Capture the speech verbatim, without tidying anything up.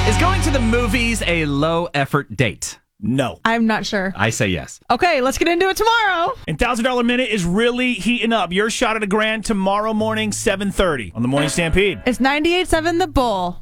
Is going to the movies a low-effort date? No. I'm not sure. I say yes. Okay, let's get into it tomorrow. And one thousand dollars Minute is really heating up. Your shot at a grand tomorrow morning, seven thirty on the Morning Stampede. It's ninety-eight point seven The Bull.